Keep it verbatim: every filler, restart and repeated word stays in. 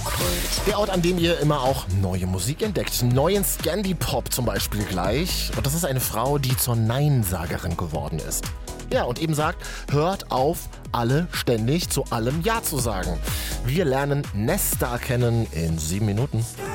Der Ort, an dem ihr immer auch neue Musik entdeckt. Neuen Scandi-Pop zum Beispiel gleich. Und das ist eine Frau, die zur Neinsagerin geworden ist. Ja, und eben sagt, hört auf, alle ständig zu allem Ja zu sagen. Wir lernen Nesta kennen in sieben Minuten.